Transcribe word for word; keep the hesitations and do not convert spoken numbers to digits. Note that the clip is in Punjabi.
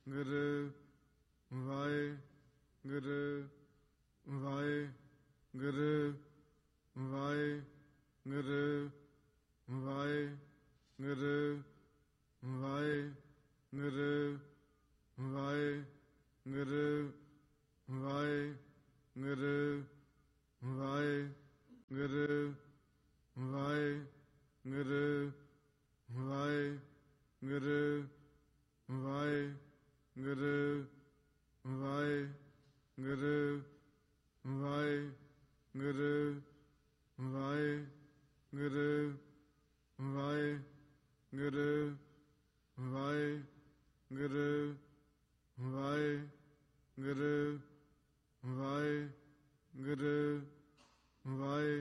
ਗੁਰੂ ਵਾਹਿਗੁਰੂ ਵਾਹਿਗੁਰੂ ਵਾਹਿਗੁਰੂ ਵਾਹਿਗੁਰੂ ਵਾਹਿਗੁਰੂ ਵਾਹਿਗੁਰੂ ਵਾਹਿਗੁਰੂ ਵਾਹਿਗੁਰੂ ਵਾਹਿਗੁਰੂ ਵਾਹਿਗੁਰੂ ਵਾਹਿਗੁਰੂ ਵਾਹਿਗੁਰੂ ਵਾਹਿਗੁਰੂ ਵਾਹਿਗੁਰੂ ਵਾਹਿਗੁਰੂ ਵਾਹਿਗੁਰੂ ਵਾਹਿਗੁਰੂ ਵਾਹਿਗੁਰੂ ਵਾਹਿ